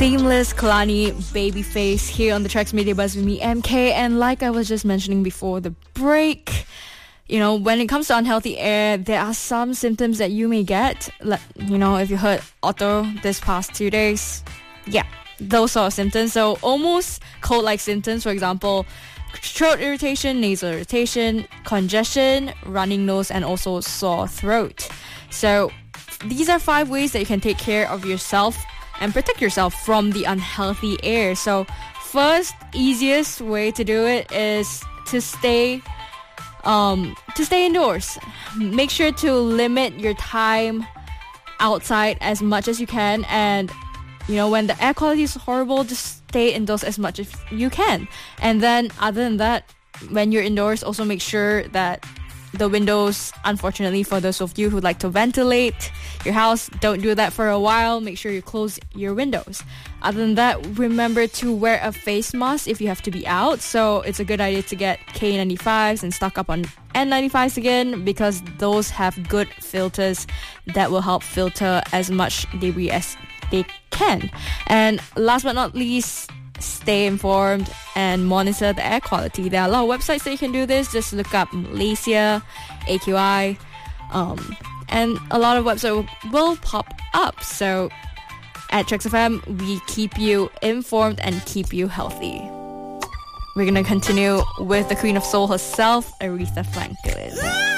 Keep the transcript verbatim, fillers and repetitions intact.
Seamless, Kalani, Babyface here on the Trax Media Buzz with me, M K. And like I was just mentioning before the break, you know, when it comes to unhealthy air, there are some symptoms that you may get. Like, you know, if you heard Otto this past two days, yeah, those sort of symptoms. So almost cold-like symptoms, for example, throat irritation, nasal irritation, congestion, running nose, and also sore throat. So these are five ways that you can take care of yourself and protect yourself from the unhealthy air. So first, easiest way to do it is to stay um, to stay indoors. Make sure to limit your time outside as much as you can, and you know, when the air quality is horrible, just stay indoors as much as you can. And then other than that, when you're indoors, also make sure that the windows, unfortunately for those of you who like to ventilate your house, don't do that for a while. Make sure you close your windows. Other than that, remember to wear a face mask if you have to be out. So it's a good idea to get K ninety-fives and stock up on N ninety-fives again, because those have good filters that will help filter as much debris as they can. And last but not least, stay informed and monitor the air quality. There are a lot of websites that you can do this. Just look up Malaysia, A Q I, um, and a lot of websites will, will pop up. So at Trax F M, we keep you informed and keep you healthy. We're going to continue with the Queen of Soul herself, Aretha Franklin.